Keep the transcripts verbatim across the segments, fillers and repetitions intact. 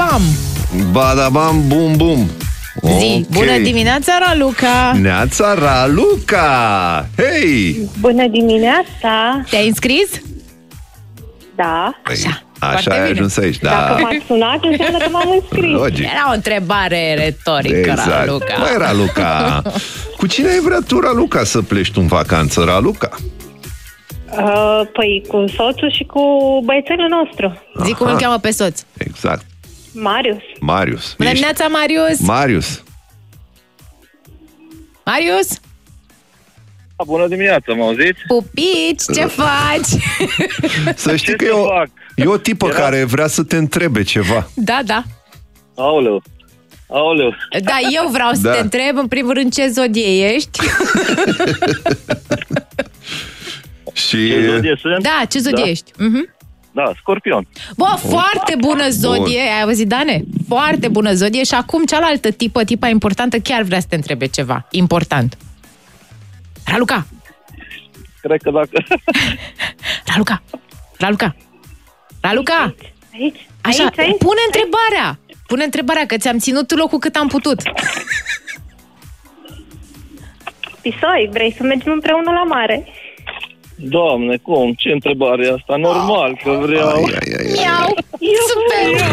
bam! Badabam, bum, bum. Zi, okay. Bună dimineața, Raluca! Neața, Raluca! Hei! Bună dimineața! Te-ai înscris? Da. Așa. Așa ai ajuns aici, da. Dacă m-ați sunat, înseamnă că m-am înscris. Logic. Era o întrebare retorică, Exact. Raluca. Băi, Raluca, cu cine ai vrea tu, Raluca, să pleci tu în vacanță, Raluca? Uh, păi cu soțul și cu băiețelul nostru. Zic cum îl cheamă pe soț. Exact. Marius. Marius. Bună Ești... dimineața, Marius! Marius. Marius! Bună dimineața, mă auziți? Pupici, ce faci? Să știi Ce că e să o, fac? e o tipă Era- care vrea să te întrebe ceva. Da, da. Aoleu, aoleu. Da, eu vreau să Da. te întreb, în primul rând, ce zodie ești? Și... Ce zodie sunt? Da, ce zodie Da. ești? Mhm. Da, Scorpion. Bă, foarte bună zodie, ai auzit, Dane? Foarte bună zodie și acum cealaltă tipă, tipa importantă, chiar vrea să te întrebe ceva important. Raluca! Cred că dacă... Raluca! Raluca! Raluca! Aici, Așa, aici, aici. pune întrebarea! Pune întrebarea, că ți-am ținut locul cât am putut. Pisoi, vrei să mergem împreună la mare? Doamne, cum? Ce întrebare e asta? Normal că vreau... Ai, ai, ai, ai. Miau! Super!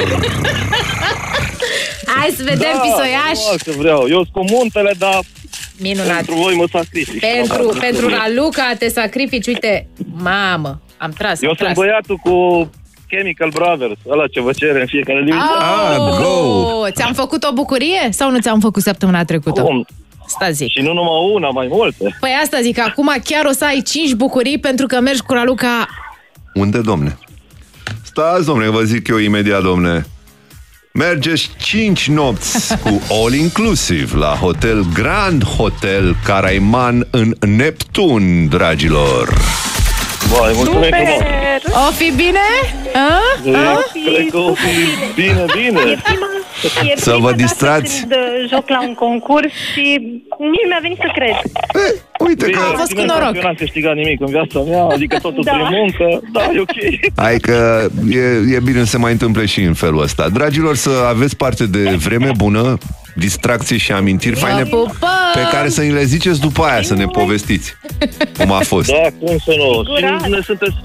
Hai să vedem, Da, pisoiaș! normal că vreau. Eu sunt cu muntele, dar Minunat! pentru voi mă sacrific. Pentru, Da, pentru da. Raluca te sacrifici, uite, mamă, am tras, Eu am sunt tras. băiatul cu Chemical Brothers, ăla ce vă cere în fiecare dimineață. Ah, go! Ți-am făcut o bucurie sau nu ți-am făcut săptămâna trecută? Cum? Asta zic. Și nu numai una, mai multe. Păi asta zic, acum chiar o să ai cinci bucurii pentru că mergi cu Raluca. Unde, domne? Stați, domne, vă zic eu imediat, domne. Mergeți cinci nopți cu All Inclusive la Hotel Grand Hotel Caraiman în Neptun, dragilor. Vai, mulțumesc Super! frumos. O fi bine? A? Da, cred că o fi bine, bine. E prima, e Să prima vă distrați. dată când uh, joc la un concurs și nici nu mi-a venit să cred. Eh, uite Bine, că... fost cu bine, noroc. Eu n-am câștigat nimic în viața mea, adică totul Da. prin muncă. Da, e ok. Hai că e, e bine să se mai întâmple și în felul ăsta. Dragilor, să aveți parte de vreme bună, distracție și amintiri faine pupăm! pe care să ni le ziceți după aia, să ne povestiți cum a fost. Da, cum să nu? Și Sigurat. ne sunteți